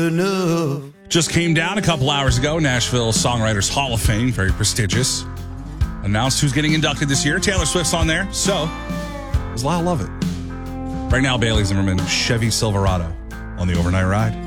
enough. Just came down a couple hours ago. Nashville Songwriters Hall of Fame, very prestigious. Announced who's getting inducted this year. Taylor Swift's on there, so does Lyle love it? Right now, Bailey Zimmerman, Chevy Silverado on the Overnight Ride.